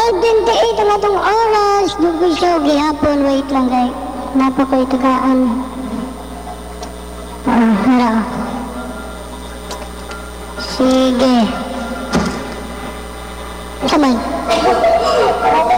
5:28 ang atong oras. Dugay siya gihapon. Wait lang kay. Napa ko itagaan. Hara. Sige. Saman.